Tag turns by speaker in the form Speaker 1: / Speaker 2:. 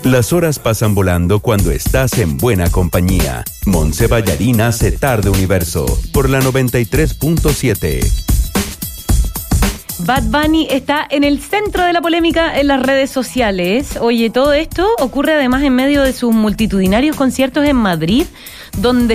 Speaker 1: Las horas pasan volando cuando estás en buena compañía. Montse Ballarín hace Tarde Universo por la 93.7.
Speaker 2: Bad Bunny está en el centro de la polémica en las redes sociales. Oye, todo esto ocurre además en medio de sus multitudinarios conciertos en Madrid, donde